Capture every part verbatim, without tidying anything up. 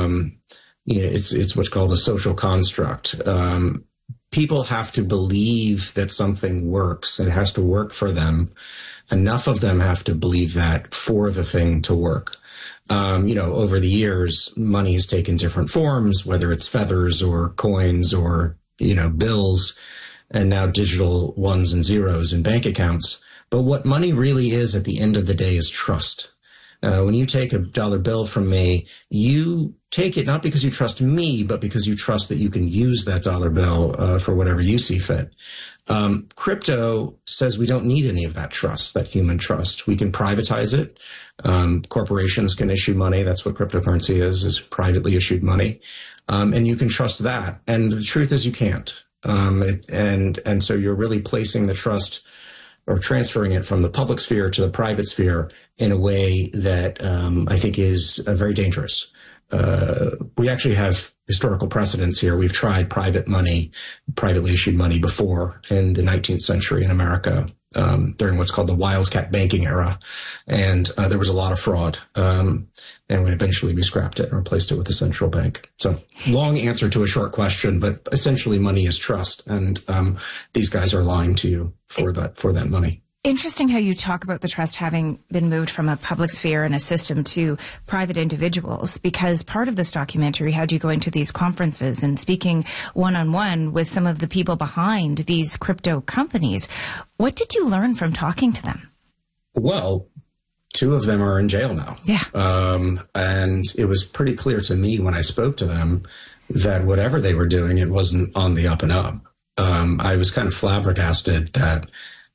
Um, you know, it's it's what's called a social construct. Um, people have to believe that something works. It has to work for them. Enough of them have to believe that for the thing to work. Um, you know, over the years, money has taken different forms, whether it's feathers or coins or, you know, bills, and now digital ones and zeros in bank accounts. But what money really is at the end of the day is trust. Uh, when you take a dollar bill from me, you take it not because you trust me, but because you trust that you can use that dollar bill uh, for whatever you see fit. Um, crypto says we don't need any of that trust, that human trust. We can privatize it. Um, corporations can issue money. That's what cryptocurrency is, is privately issued money. Um, and you can trust that. And the truth is you can't. Um, it, and, and so you're really placing the trust or transferring it from the public sphere to the private sphere in a way that um, I think is uh, very dangerous. Uh, we actually have historical precedents here. We've tried private money, privately issued money before in the nineteenth century in America um, during what's called the wildcat banking era. And uh, there was a lot of fraud. Um, and eventually we scrapped it and replaced it with a central bank. So long answer to a short question, but essentially money is trust. And um, these guys are lying to you for that, for that money. Interesting how you talk about the trust having been moved from a public sphere and a system to private individuals, because part of this documentary had you going to these conferences and speaking one-on-one with some of the people behind these crypto companies. What did you learn from talking to them? Well, two of them are in jail now. Yeah. Um, and it was pretty clear to me when I spoke to them that whatever they were doing, it wasn't on the up and up. Um, I was kind of flabbergasted that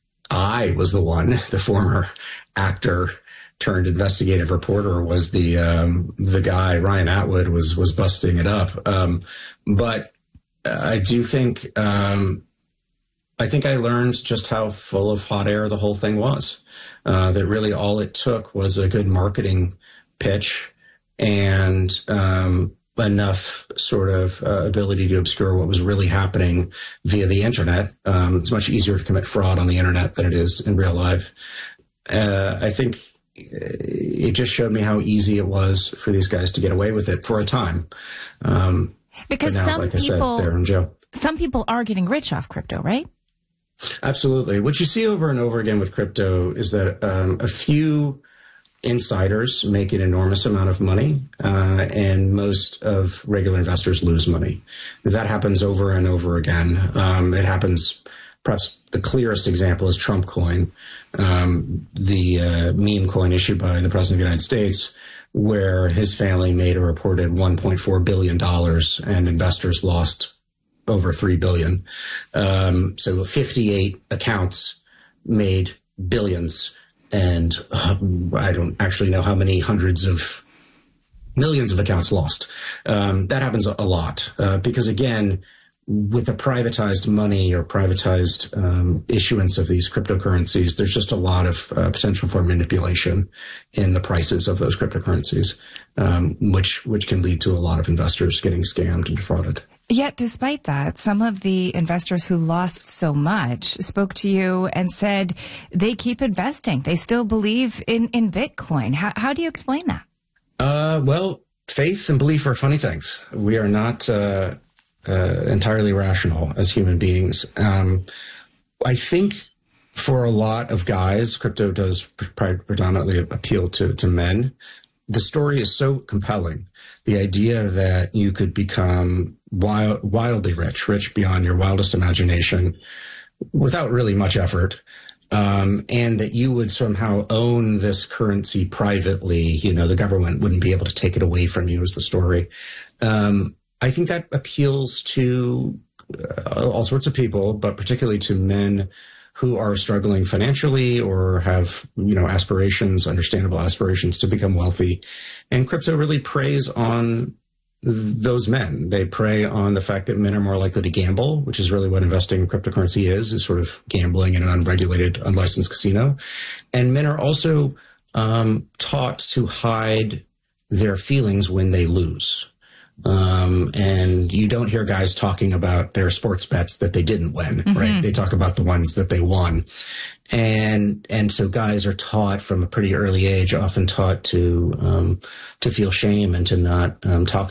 I was the one, the former actor turned investigative reporter, was the um, the guy, Ryan Atwood, was was busting it up. Um, but I do think um, I think I learned just how full of hot air the whole thing was. Uh, that really all it took was a good marketing pitch and um, enough sort of uh, ability to obscure what was really happening via the internet. Um, it's much easier to commit fraud on the internet than it is in real life. Uh, I think it just showed me how easy it was for these guys to get away with it for a time. Um, because now, some like people, I said, they're in jail. Some people are getting rich off crypto, right? Absolutely. What you see over and over again with crypto is that um, a few insiders make an enormous amount of money, uh, and most of regular investors lose money. That happens over and over again. Um, it happens, perhaps the clearest example is Trump coin, um, the uh, meme coin issued by the President of the United States, where his family made a reported one point four billion dollars and investors lost over three billion dollars. Um, so fifty-eight accounts made billions. And uh, I don't actually know how many hundreds of millions of accounts lost. Um, that happens a lot uh, because, again, with the privatized money or privatized um, issuance of these cryptocurrencies, there's just a lot of uh, potential for manipulation in the prices of those cryptocurrencies, um, which which can lead to a lot of investors getting scammed and defrauded. Yet, despite that, some of the investors who lost so much spoke to you and said they keep investing. They still believe in, in Bitcoin. How, how do you explain that? Uh, well, faith and belief are funny things. We are not uh, uh, entirely rational as human beings. Um, I think for a lot of guys, crypto does pre- predominantly appeal to, to men. The story is so compelling. The idea that you could become wild, wildly rich, rich beyond your wildest imagination, without really much effort, um, and that you would somehow own this currency privately. You know, the government wouldn't be able to take it away from you, is the story. Um, I think that appeals to uh, all sorts of people, but particularly to men who are struggling financially or have, you know, aspirations, understandable aspirations to become wealthy. And crypto really preys on those men. They prey on the fact that men are more likely to gamble, which is really what investing in cryptocurrency is, is sort of gambling in an unregulated, unlicensed casino. And men are also um, taught to hide their feelings when they lose. Um, and you don't hear guys talking about their sports bets that they didn't win, mm-hmm. right? They talk about the ones that they won. And, and so guys are taught from a pretty early age, often taught to, um, to feel shame and to not, um, talk